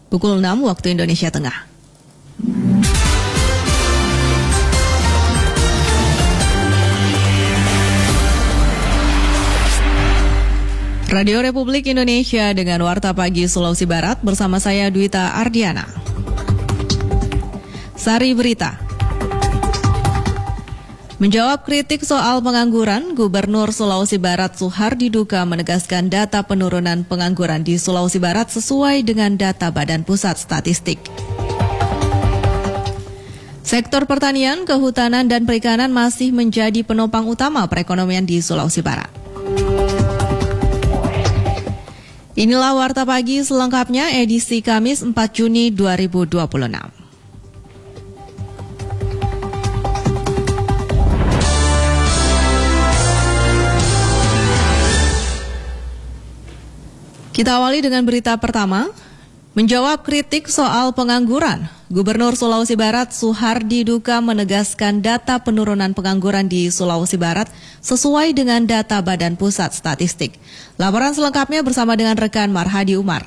Pukul 6 waktu Indonesia Tengah. Radio Republik Indonesia dengan Warta Pagi Sulawesi Barat bersama saya Dwita Ardiana. Sari Berita. Menjawab kritik soal pengangguran, Gubernur Sulawesi Barat Suhardi Duka menegaskan data penurunan pengangguran di Sulawesi Barat sesuai dengan data Badan Pusat Statistik. Sektor pertanian, kehutanan, dan perikanan masih menjadi penopang utama perekonomian di Sulawesi Barat. Inilah Warta Pagi selengkapnya edisi Kamis 4 Juni 2026. Kita awali dengan berita pertama. Menjawab kritik soal pengangguran, Gubernur Sulawesi Barat Suhardi Duka menegaskan data penurunan pengangguran di Sulawesi Barat sesuai dengan data Badan Pusat Statistik. Laporan selengkapnya bersama dengan rekan Marhadi Umar.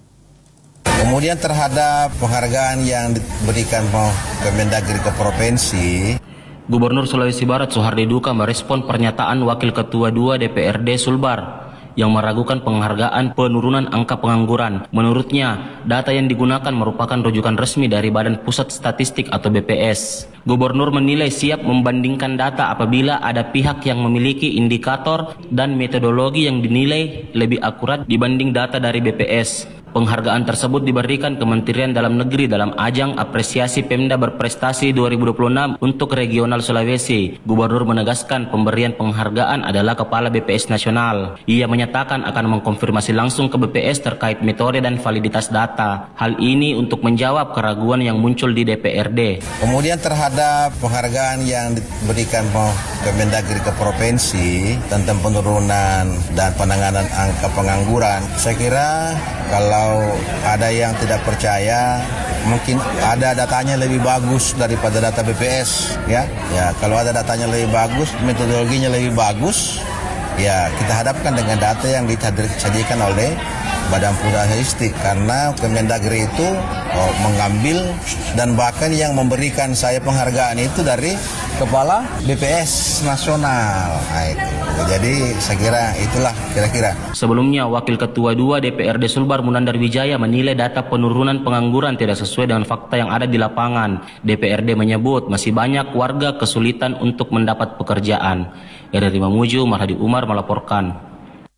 Kemudian terhadap penghargaan yang diberikan Kemendagri ke provinsi, Gubernur Sulawesi Barat Suhardi Duka merespon pernyataan Wakil Ketua 2 DPRD Sulbar yang meragukan penghargaan penurunan angka pengangguran. Menurutnya, data yang digunakan merupakan rujukan resmi dari Badan Pusat Statistik atau BPS. Gubernur menilai siap membandingkan data apabila ada pihak yang memiliki indikator dan metodologi yang dinilai lebih akurat dibanding data dari BPS. Penghargaan tersebut diberikan Kementerian Dalam Negeri dalam ajang apresiasi Pemda berprestasi 2026 untuk regional Sulawesi. Gubernur menegaskan pemberian penghargaan adalah Kepala BPS Nasional. Ia menyatakan akan mengkonfirmasi langsung ke BPS terkait metode dan validitas data. Hal ini untuk menjawab keraguan yang muncul di DPRD. Kemudian terhadap penghargaan yang diberikan Kemendagri ke provinsi tentang penurunan dan penanganan angka pengangguran, saya kira kalau ada yang tidak percaya, mungkin ada datanya lebih bagus daripada data BPS, ya. Kalau ada datanya lebih bagus, metodologinya lebih bagus, ya kita hadapkan dengan data yang disajikan oleh Badan Pusat Statistik, karena Kemendagri itu mengambil dan bahkan yang memberikan saya penghargaan itu dari Kepala BPS Nasional. Jadi saya kira itulah kira-kira. Sebelumnya, Wakil Ketua 2 DPRD Sulbar Munandar Wijaya menilai data penurunan pengangguran tidak sesuai dengan fakta yang ada di lapangan. DPRD menyebut masih banyak warga kesulitan untuk mendapat pekerjaan. RRI Mamuju, Marhadi Umar melaporkan.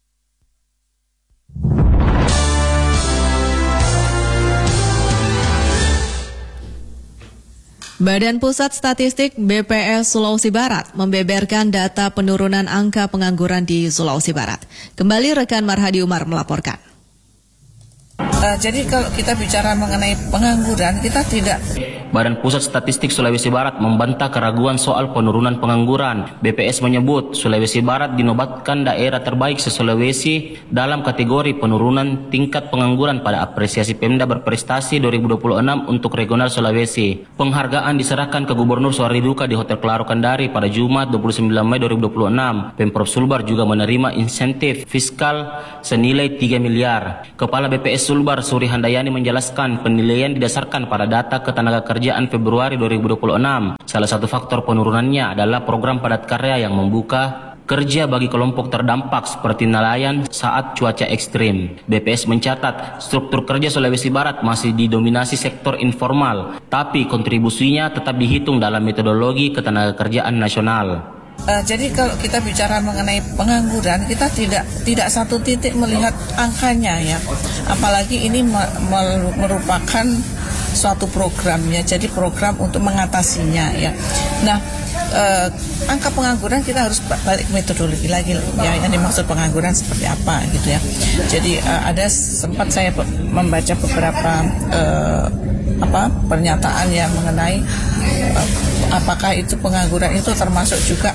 Badan Pusat Statistik BPS Sulawesi Barat membeberkan data penurunan angka pengangguran di Sulawesi Barat. Kembali rekan Marhadi Umar melaporkan. Jadi kalau kita bicara mengenai pengangguran, kita tidak. Badan Pusat Statistik Sulawesi Barat membantah keraguan soal penurunan pengangguran. BPS menyebut Sulawesi Barat dinobatkan daerah terbaik se-Sulawesi dalam kategori penurunan tingkat pengangguran pada apresiasi Pemda berprestasi 2026 untuk regional Sulawesi. Penghargaan diserahkan ke Gubernur Suhardi Duka di Hotel Claro Kendari pada Jumat 29 Mei 2026. Pemprov Sulbar juga menerima insentif fiskal senilai 3 miliar. Kepala BPS Sulbar Suri Handayani menjelaskan penilaian didasarkan pada data ketenagakerjaan Februari 2026. Salah satu faktor penurunannya adalah program padat karya yang membuka kerja bagi kelompok terdampak seperti nelayan saat cuaca ekstrim. BPS mencatat struktur kerja Sulawesi Barat masih didominasi sektor informal, tapi kontribusinya tetap dihitung dalam metodologi ketenagakerjaan nasional. Jadi kalau kita bicara mengenai pengangguran, kita tidak satu titik melihat angkanya, ya. Apalagi ini merupakan suatu program, ya. Jadi program untuk mengatasinya, ya. Nah, angka pengangguran kita harus balik metodologi lagi, ya. Yang dimaksud pengangguran seperti apa, gitu, ya. Jadi ada sempat saya membaca beberapa pernyataan yang mengenai apakah itu pengangguran itu termasuk juga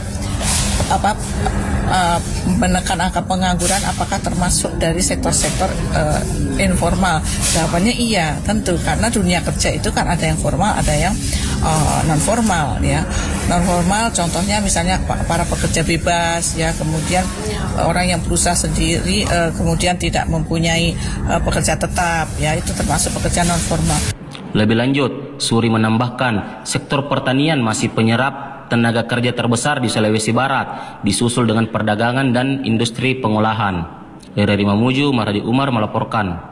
menekan angka pengangguran, apakah termasuk dari sektor-sektor informal? Jawabannya iya, tentu, karena dunia kerja itu kan ada yang formal, ada yang non formal ya. Non formal contohnya misalnya para pekerja bebas ya, kemudian orang yang berusaha sendiri, kemudian tidak mempunyai pekerja tetap ya, itu termasuk pekerja non formal. Lebih lanjut, Suri menambahkan sektor pertanian masih penyerap tenaga kerja terbesar di Sulawesi Barat, disusul dengan perdagangan dan industri pengolahan. RRI Mamuju, Marhadi Umar melaporkan.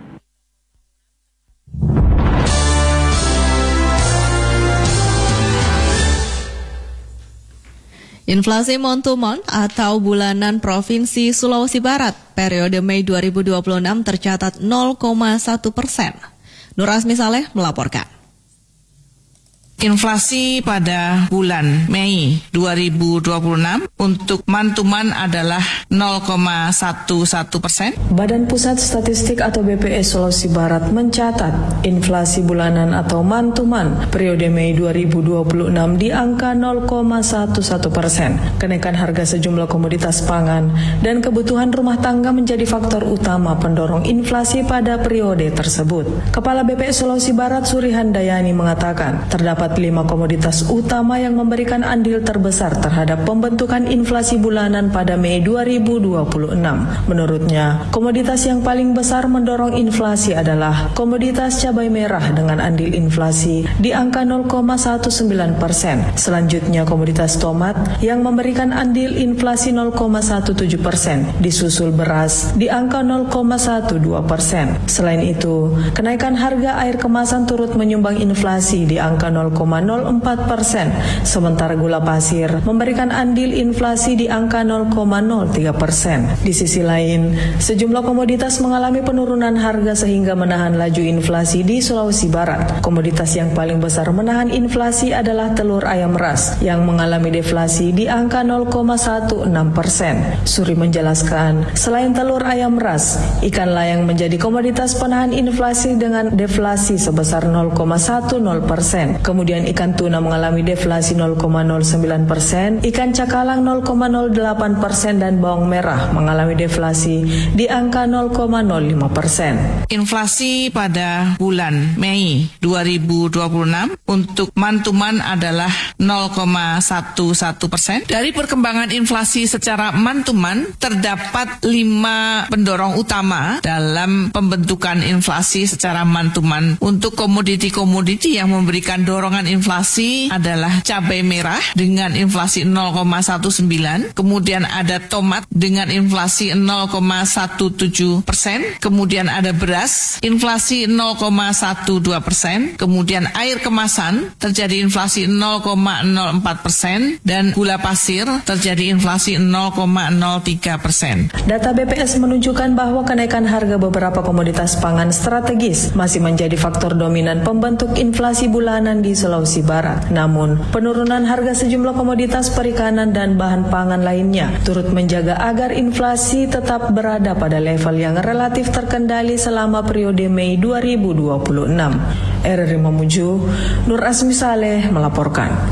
Inflasi month-to-month atau bulanan Provinsi Sulawesi Barat periode Mei 2026 tercatat 0,1%. Nur Asmi Saleh melaporkan. Inflasi pada bulan Mei 2026 untuk month-to-month adalah 0,11%. Badan Pusat Statistik atau BPS Sulawesi Barat mencatat inflasi bulanan atau month-to-month periode Mei 2026 di angka 0,11%. Kenaikan harga sejumlah komoditas pangan dan kebutuhan rumah tangga menjadi faktor utama pendorong inflasi pada periode tersebut. Kepala BPS Sulawesi Barat Suri Handayani mengatakan terdapat 5 komoditas utama yang memberikan andil terbesar terhadap pembentukan inflasi bulanan pada Mei 2026. Menurutnya, komoditas yang paling besar mendorong inflasi adalah komoditas cabai merah dengan andil inflasi di angka 0,19%. Selanjutnya komoditas tomat yang memberikan andil inflasi 0,17%, disusul beras di angka 0,12%. Selain itu, kenaikan harga air kemasan turut menyumbang inflasi di angka 0,04%, sementara gula pasir memberikan andil inflasi di angka 0,03%. Di sisi lain, sejumlah komoditas mengalami penurunan harga sehingga menahan laju inflasi di Sulawesi Barat. Komoditas yang paling besar menahan inflasi adalah telur ayam ras yang mengalami deflasi di angka 0,16%. Suri menjelaskan, selain telur ayam ras, ikan layang menjadi komoditas penahan inflasi dengan deflasi sebesar 0,10%. Kemudian ikan tuna mengalami deflasi 0,09%, ikan cakalang 0,08% dan bawang merah mengalami deflasi di angka 0,05%. Inflasi pada bulan Mei 2026 untuk month-to-month adalah 0,11%. Dari perkembangan inflasi secara month-to-month terdapat 5 pendorong utama dalam pembentukan inflasi secara month-to-month. Untuk komoditi-komoditi yang memberikan dorongan inflasi adalah cabai merah dengan inflasi 0,19%, kemudian ada tomat dengan inflasi 0,17%, kemudian ada beras inflasi 0,12%, kemudian air kemasan terjadi inflasi 0,04% dan gula pasir terjadi inflasi 0,03%. Data BPS menunjukkan bahwa kenaikan harga beberapa komoditas pangan strategis masih menjadi faktor dominan pembentuk inflasi bulanan di Sulawesi Barat. Namun, penurunan harga sejumlah komoditas perikanan dan bahan pangan lainnya turut menjaga agar inflasi tetap berada pada level yang relatif terkendali selama periode Mei 2026. RRI Mamuju, Nur Asmi Saleh melaporkan.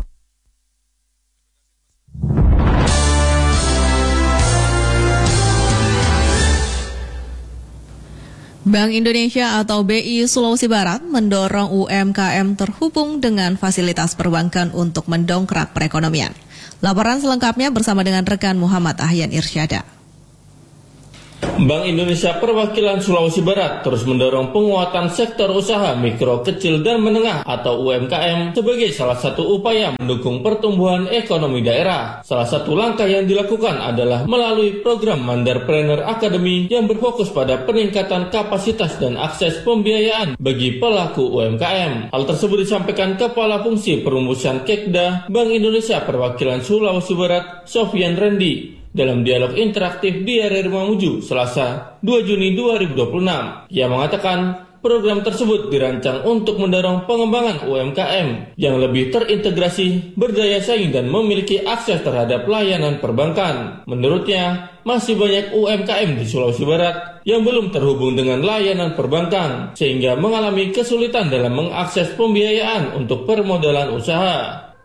Bank Indonesia atau BI Sulawesi Barat mendorong UMKM terhubung dengan fasilitas perbankan untuk mendongkrak perekonomian. Laporan selengkapnya bersama dengan rekan Muhammad Ahyan Irsyada. Bank Indonesia Perwakilan Sulawesi Barat terus mendorong penguatan sektor usaha mikro, kecil, dan menengah atau UMKM sebagai salah satu upaya mendukung pertumbuhan ekonomi daerah. Salah satu langkah yang dilakukan adalah melalui program Mandarpreneur Academy yang berfokus pada peningkatan kapasitas dan akses pembiayaan bagi pelaku UMKM. Hal tersebut disampaikan Kepala Fungsi Perumusan Kekda Bank Indonesia Perwakilan Sulawesi Barat, Sofian Rendi, dalam dialog interaktif di RRI Mamuju Selasa 2 Juni 2026. Ia mengatakan program tersebut dirancang untuk mendorong pengembangan UMKM yang lebih terintegrasi, berdaya saing, dan memiliki akses terhadap layanan perbankan. Menurutnya, masih banyak UMKM di Sulawesi Barat yang belum terhubung dengan layanan perbankan, sehingga mengalami kesulitan dalam mengakses pembiayaan untuk permodalan usaha.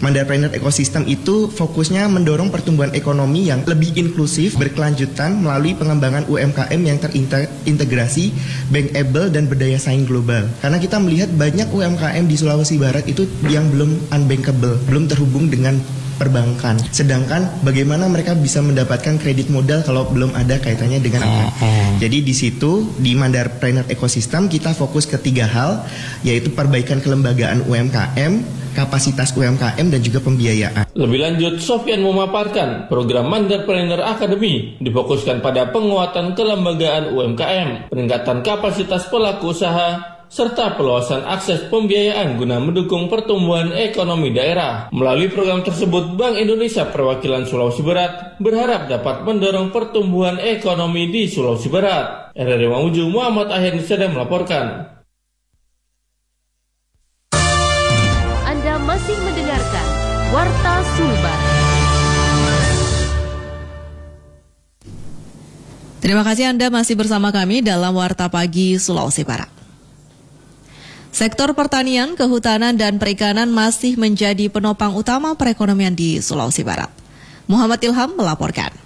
Mandarpreneur Ecosystem itu fokusnya mendorong pertumbuhan ekonomi yang lebih inklusif, berkelanjutan melalui pengembangan UMKM yang terintegrasi, bankable dan berdaya saing global. Karena kita melihat banyak UMKM di Sulawesi Barat itu yang belum unbankable, belum terhubung dengan perbankan. Sedangkan bagaimana mereka bisa mendapatkan kredit modal kalau belum ada kaitannya dengan Jadi di situ di Mandarpreneur Ecosystem kita fokus ke 3 hal, yaitu perbaikan kelembagaan UMKM, kapasitas UMKM dan juga pembiayaan. Lebih lanjut, Sofyan memaparkan program Mandarpreneur Academy difokuskan pada penguatan kelembagaan UMKM, peningkatan kapasitas pelaku usaha, serta perluasan akses pembiayaan guna mendukung pertumbuhan ekonomi daerah. Melalui program tersebut, Bank Indonesia Perwakilan Sulawesi Barat berharap dapat mendorong pertumbuhan ekonomi di Sulawesi Barat. RRI Mamuju, Muhammad Ahyan sedang melaporkan. Anda masih mendengarkan Warta Sulbar. Terima kasih Anda masih bersama kami dalam Warta Pagi Sulawesi Barat. Sektor pertanian, kehutanan, dan perikanan masih menjadi penopang utama perekonomian di Sulawesi Barat. Muhammad Ilham melaporkan.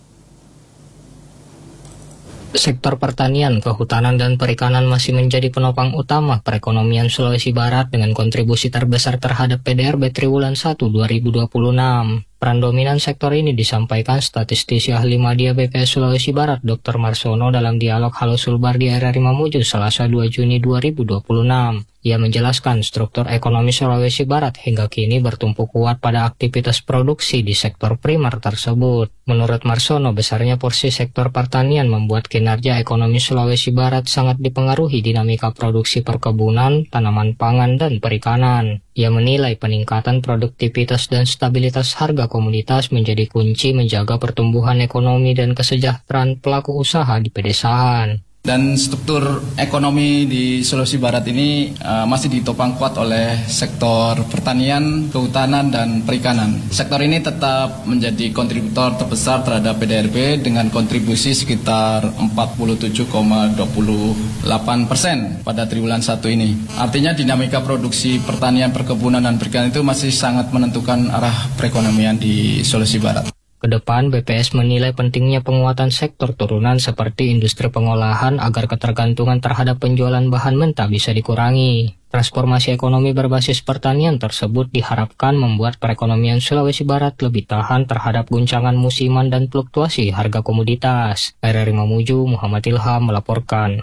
Sektor pertanian, kehutanan, dan perikanan masih menjadi penopang utama perekonomian Sulawesi Barat dengan kontribusi terbesar terhadap PDRB triwulan 1 2026. Peran dominan sektor ini disampaikan statistisi ahli media BPS Sulawesi Barat Dr. Marsono dalam dialog Halo Sulbar di RRI Mamuju Selasa 2 Juni 2026. Ia menjelaskan struktur ekonomi Sulawesi Barat hingga kini bertumpu kuat pada aktivitas produksi di sektor primer tersebut. Menurut Marsono, besarnya porsi sektor pertanian membuat kinerja ekonomi Sulawesi Barat sangat dipengaruhi dinamika produksi perkebunan, tanaman pangan, dan perikanan. Ia menilai peningkatan produktivitas dan stabilitas harga komoditas menjadi kunci menjaga pertumbuhan ekonomi dan kesejahteraan pelaku usaha di pedesaan. Dan struktur ekonomi di Sulawesi Barat ini masih ditopang kuat oleh sektor pertanian, kehutanan, dan perikanan. Sektor ini tetap menjadi kontributor terbesar terhadap PDRB dengan kontribusi sekitar 47,28% pada triwulan 1 ini. Artinya dinamika produksi pertanian, perkebunan, dan perikanan itu masih sangat menentukan arah perekonomian di Sulawesi Barat. Kedepan, BPS menilai pentingnya penguatan sektor turunan seperti industri pengolahan agar ketergantungan terhadap penjualan bahan mentah bisa dikurangi. Transformasi ekonomi berbasis pertanian tersebut diharapkan membuat perekonomian Sulawesi Barat lebih tahan terhadap guncangan musiman dan fluktuasi harga komoditas. RRI Mamuju, Muhammad Ilham melaporkan.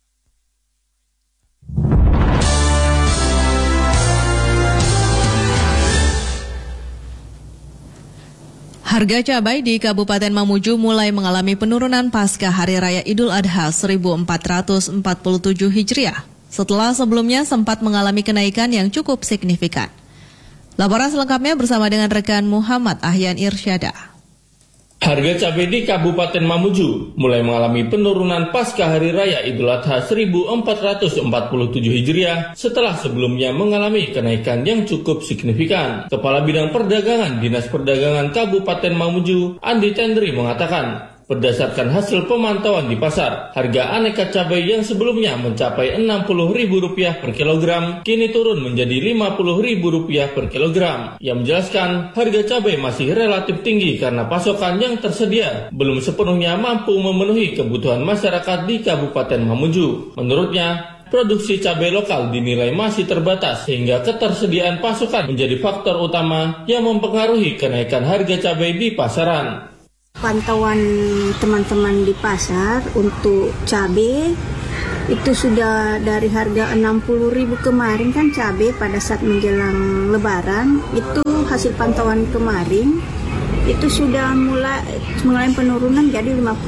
Harga cabai di Kabupaten Mamuju mulai mengalami penurunan pasca Hari Raya Idul Adha 1447 Hijriah, setelah sebelumnya sempat mengalami kenaikan yang cukup signifikan. Laporan selengkapnya bersama dengan rekan Muhammad Ahyan Irsyada. Harga cabai di Kabupaten Mamuju mulai mengalami penurunan pasca Hari Raya Idul Adha 1447 Hijriah setelah sebelumnya mengalami kenaikan yang cukup signifikan. Kepala Bidang Perdagangan Dinas Perdagangan Kabupaten Mamuju, Andi Tendri mengatakan, berdasarkan hasil pemantauan di pasar, harga aneka cabai yang sebelumnya mencapai Rp60.000 per kilogram kini turun menjadi Rp50.000 per kilogram. Ia menjelaskan harga cabai masih relatif tinggi karena pasokan yang tersedia belum sepenuhnya mampu memenuhi kebutuhan masyarakat di Kabupaten Mamuju. Menurutnya, produksi cabai lokal dinilai masih terbatas sehingga ketersediaan pasokan menjadi faktor utama yang mempengaruhi kenaikan harga cabai di pasaran. Pantauan teman-teman di pasar untuk cabai itu sudah dari harga 60.000 kemarin kan cabai pada saat menjelang lebaran, itu hasil pantauan kemarin itu sudah mulai penurunan jadi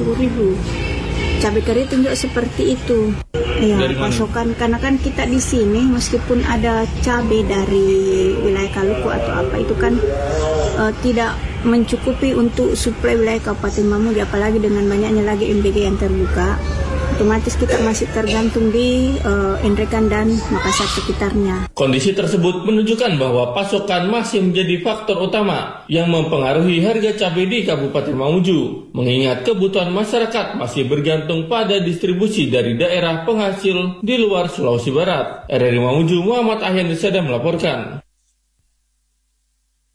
50.000. Cabai kering tunjuk seperti itu. Ya, pasokan karena kan kita di sini meskipun ada cabai dari wilayah Kaluku atau apa itu kan tidak mencukupi untuk suplai wilayah Kabupaten Mamuju, apalagi dengan banyaknya lagi MBG yang terbuka, otomatis kita masih tergantung di Enrekan dan Makassar sekitarnya. Kondisi tersebut menunjukkan bahwa pasokan masih menjadi faktor utama yang mempengaruhi harga cabai di Kabupaten Mamuju, mengingat kebutuhan masyarakat masih bergantung pada distribusi dari daerah penghasil di luar Sulawesi Barat. RRI Mamuju, Muhammad Ahyan Irsyada melaporkan.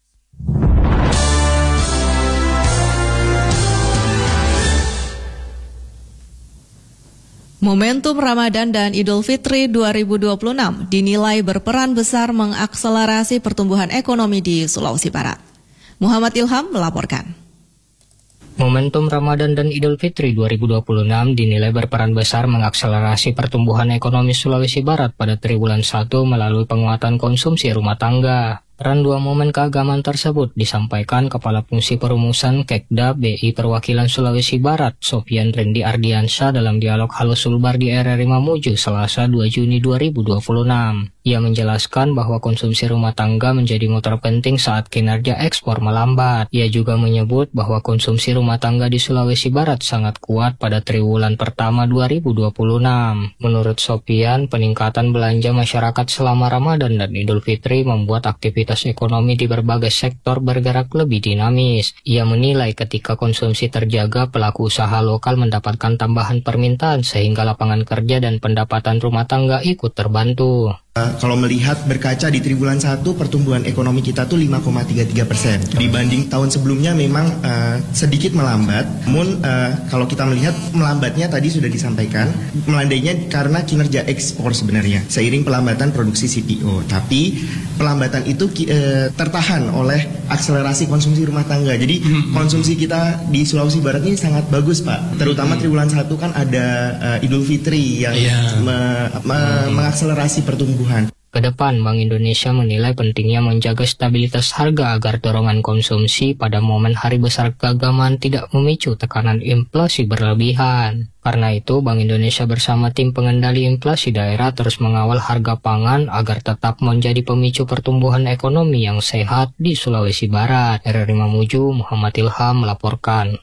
Momentum Ramadan dan Idul Fitri 2026 dinilai berperan besar mengakselerasi pertumbuhan ekonomi di Sulawesi Barat. Muhammad Ilham melaporkan. Momentum Ramadan dan Idul Fitri 2026 dinilai berperan besar mengakselerasi pertumbuhan ekonomi Sulawesi Barat pada triwulan 1 melalui penguatan konsumsi rumah tangga. Peran dua momen keagamaan tersebut disampaikan Kepala Fungsi Perumusan Kekda BI Perwakilan Sulawesi Barat, Sofian Rendi Ardiansyah dalam dialog Halo Sulbar di RRI Mamuju, Selasa 2 Juni 2026. Ia menjelaskan bahwa konsumsi rumah tangga menjadi motor penting saat kinerja ekspor melambat. Ia juga menyebut bahwa konsumsi rumah tangga di Sulawesi Barat sangat kuat pada triwulan pertama 2026. Menurut Sofian, peningkatan belanja masyarakat selama Ramadan dan Idul Fitri membuat aktivitas ekonomi di berbagai sektor bergerak lebih dinamis. Ia menilai ketika konsumsi terjaga, pelaku usaha lokal mendapatkan tambahan permintaan sehingga lapangan kerja dan pendapatan rumah tangga ikut terbantu. Kalau melihat berkaca di triwulan 1, pertumbuhan ekonomi kita tuh 5,33%. Dibanding tahun sebelumnya memang sedikit melambat. Namun kalau kita melihat melambatnya tadi sudah disampaikan, melandainya karena kinerja ekspor sebenarnya seiring pelambatan produksi CPO. Tapi pelambatan itu tertahan oleh akselerasi konsumsi rumah tangga. Jadi konsumsi kita di Sulawesi Barat ini sangat bagus, Pak. Terutama triwulan 1 kan ada Idul Fitri yang mengakselerasi pertumbuhan. Kedepan, Bank Indonesia menilai pentingnya menjaga stabilitas harga agar dorongan konsumsi pada momen hari besar keagamaan tidak memicu tekanan inflasi berlebihan. Karena itu, Bank Indonesia bersama tim pengendali inflasi daerah terus mengawal harga pangan agar tetap menjadi pemicu pertumbuhan ekonomi yang sehat di Sulawesi Barat. RRI Mamuju, Muhammad Ilham melaporkan.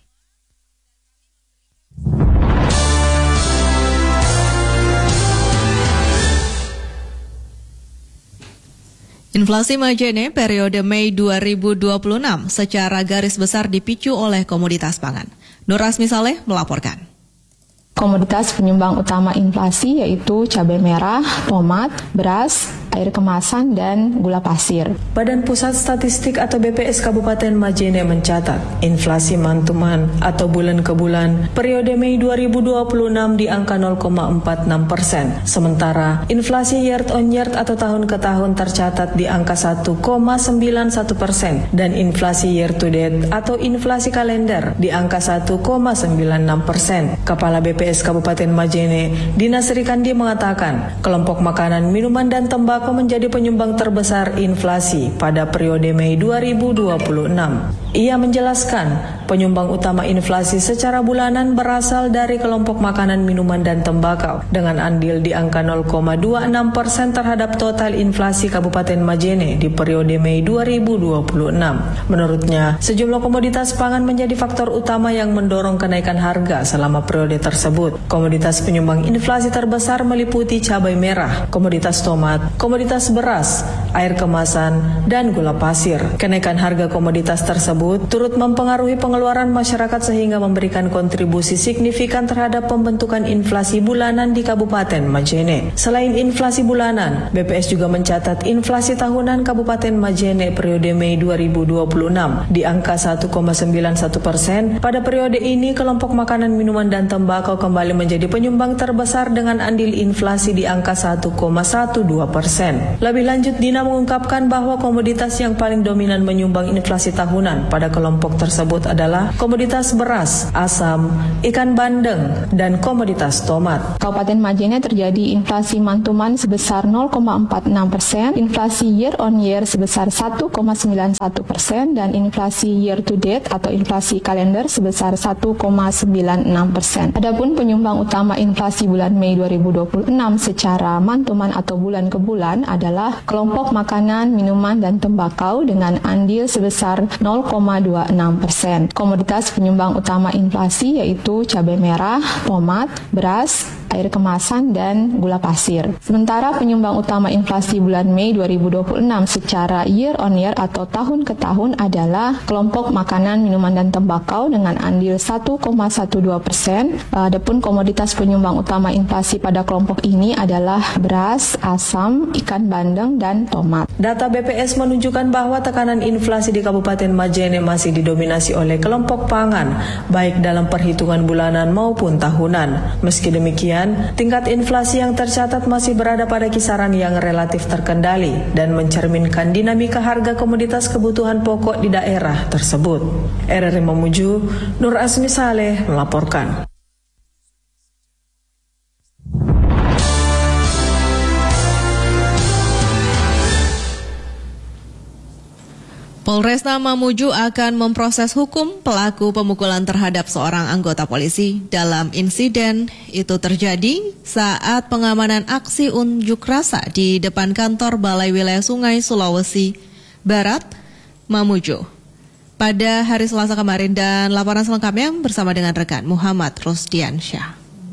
Inflasi Majene periode Mei 2026 secara garis besar dipicu oleh komoditas pangan. Nur Asmi Saleh melaporkan. Komoditas penyumbang utama inflasi yaitu cabai merah, tomat, beras, air kemasan, dan gula pasir. Badan Pusat Statistik atau BPS Kabupaten Majene mencatat inflasi month-to-month atau bulan ke bulan periode Mei 2026 di angka 0,46%. Sementara inflasi year-on-year atau tahun ke tahun tercatat di angka 1,91% dan inflasi year-to-date atau inflasi kalender di angka 1,96%. Kepala BPS Kabupaten Majene, Dinas Rikandi mengatakan, kelompok makanan, minuman, dan tembakau menjadi penyumbang terbesar inflasi pada periode Mei 2026. Ia menjelaskan, penyumbang utama inflasi secara bulanan berasal dari kelompok makanan, minuman, dan tembakau dengan andil di angka 0,26% terhadap total inflasi Kabupaten Majene di periode Mei 2026. Menurutnya, sejumlah komoditas pangan menjadi faktor utama yang mendorong kenaikan harga selama periode tersebut. Komoditas penyumbang inflasi terbesar meliputi cabai merah, komoditas tomat, komoditas beras, air kemasan, dan gula pasir. Kenaikan harga komoditas tersebut turut mempengaruhi pengeluaran masyarakat sehingga memberikan kontribusi signifikan terhadap pembentukan inflasi bulanan di Kabupaten Majene. Selain inflasi bulanan, BPS juga mencatat inflasi tahunan Kabupaten Majene periode Mei 2026 di angka 1,91%. Pada periode ini, kelompok makanan, minuman, dan tembakau kembali menjadi penyumbang terbesar dengan andil inflasi di angka 1,12%. Lebih lanjut, Dina mengungkapkan bahwa komoditas yang paling dominan menyumbang inflasi tahunan pada kelompok tersebut adalah komoditas beras, asam, ikan bandeng, dan komoditas tomat. Kabupaten Majene terjadi inflasi month-to-month sebesar 0,46%, inflasi year-on-year sebesar 1,91%, dan inflasi year-to-date atau inflasi kalender sebesar 1,96%. Adapun penyumbang utama inflasi bulan Mei 2026 secara month-to-month atau bulan ke bulan adalah kelompok makanan, minuman, dan tembakau dengan andil sebesar 0,26%. Komoditas penyumbang utama inflasi yaitu cabai merah, tomat, beras, air kemasan, dan gula pasir. Sementara penyumbang utama inflasi bulan Mei 2026 secara year-on-year atau tahun ke tahun adalah kelompok makanan, minuman, dan tembakau dengan andil 1,12%. Adapun komoditas penyumbang utama inflasi pada kelompok ini adalah beras, asam, ikan bandeng, dan tomat. Data BPS menunjukkan bahwa tekanan inflasi di Kabupaten Majene masih didominasi oleh kelompok pangan, baik dalam perhitungan bulanan maupun tahunan. Meski demikian, pertanian, tingkat inflasi yang tercatat masih berada pada kisaran yang relatif terkendali dan mencerminkan dinamika harga komoditas kebutuhan pokok di daerah tersebut. RRI Mamuju, Nur Asmi Saleh melaporkan. Polresta Mamuju akan memproses hukum pelaku pemukulan terhadap seorang anggota polisi dalam insiden itu terjadi saat pengamanan aksi unjuk rasa di depan kantor Balai Wilayah Sungai Sulawesi Barat, Mamuju pada hari Selasa kemarin, dan laporan selengkapnya bersama dengan rekan Muhammad Rusdiansyah.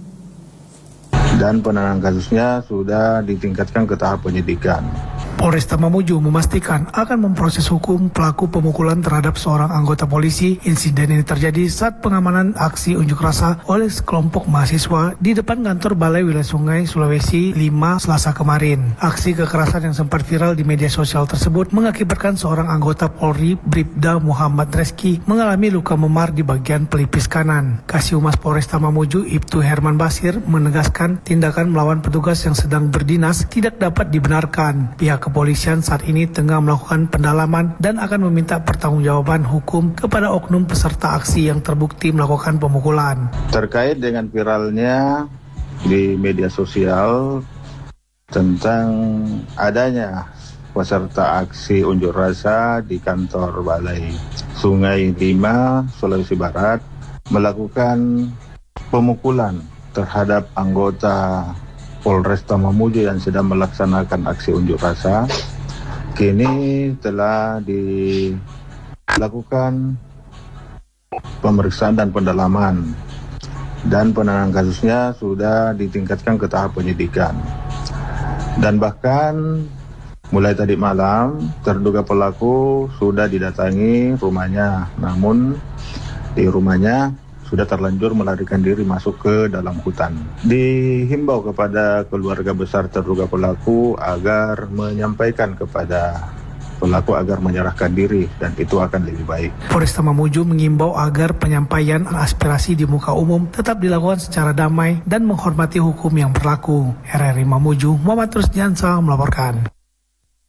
Dan penanganan kasusnya sudah ditingkatkan ke tahap penyidikan. Polresta Mamuju memastikan akan memproses hukum pelaku pemukulan terhadap seorang anggota polisi. Insiden ini terjadi saat pengamanan aksi unjuk rasa oleh sekelompok mahasiswa di depan kantor Balai Wilayah Sungai Sulawesi 5 Selasa kemarin. Aksi kekerasan yang sempat viral di media sosial tersebut mengakibatkan seorang anggota Polri, Bribda Muhammad Reski, mengalami luka memar di bagian pelipis kanan. Kasihumas Polresta Mamuju, Ibtu Herman Basir, menegaskan tindakan melawan petugas yang sedang berdinas tidak dapat dibenarkan. Pihak kepolisian saat ini tengah melakukan pendalaman dan akan meminta pertanggungjawaban hukum kepada oknum peserta aksi yang terbukti melakukan pemukulan. Terkait dengan viralnya di media sosial tentang adanya peserta aksi unjuk rasa di kantor Balai Sungai 5 Sulawesi Barat melakukan pemukulan terhadap anggota Polresta Mamuju yang sedang melaksanakan aksi unjuk rasa, kini telah dilakukan pemeriksaan dan pendalaman, dan penanganan kasusnya sudah ditingkatkan ke tahap penyidikan. Dan bahkan mulai tadi malam terduga pelaku sudah didatangi rumahnya, namun di rumahnya sudah terlanjur melarikan diri masuk ke dalam hutan. Dihimbau kepada keluarga besar terduga pelaku agar menyampaikan kepada pelaku agar menyerahkan diri, dan itu akan lebih baik. Polresta Mamuju mengimbau agar penyampaian aspirasi di muka umum tetap dilakukan secara damai dan menghormati hukum yang berlaku. RRI Mamuju, Muhammad Rusdiansyah melaporkan.